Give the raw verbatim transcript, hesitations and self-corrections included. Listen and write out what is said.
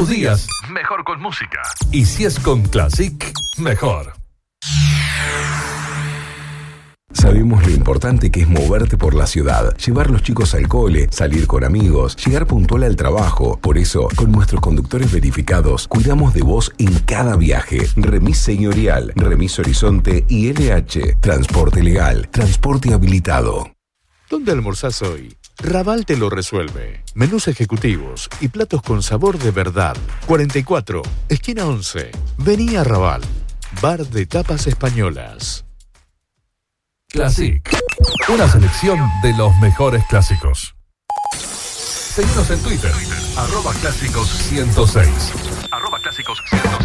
Tus días, mejor con música. Y si es con Classic, mejor. Sabemos lo importante que es moverte por la ciudad, llevar los chicos al cole, salir con amigos, llegar puntual al trabajo. Por eso, con nuestros conductores verificados, cuidamos de vos en cada viaje. Remis Señorial, Remis Horizonte y L H. Transporte legal, transporte habilitado. ¿Dónde almorzás hoy? Raval te lo resuelve. Menús ejecutivos y platos con sabor de verdad. cuarenta y cuatro, esquina once. Vení a Raval. Bar de tapas españolas. Classic. Una selección de los mejores clásicos. Seguinos en Twitter. Arroba clásicos ciento seis. Arroba clásicos ciento seis.